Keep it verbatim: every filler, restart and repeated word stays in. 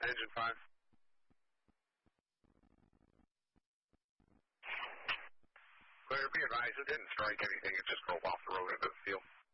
engine five. Clear, be advised, it didn't strike anything. It just drove off the road into the field.